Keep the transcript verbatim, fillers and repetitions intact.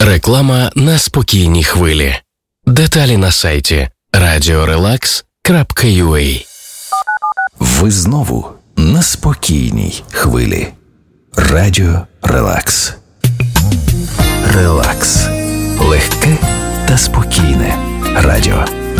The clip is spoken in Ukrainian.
Реклама на спокійній хвилі. Деталі на сайті радіо релакс крапка ю а. Ви знову на спокійній хвилі. Радіо Релакс. Релакс. Легке та спокійне радіо.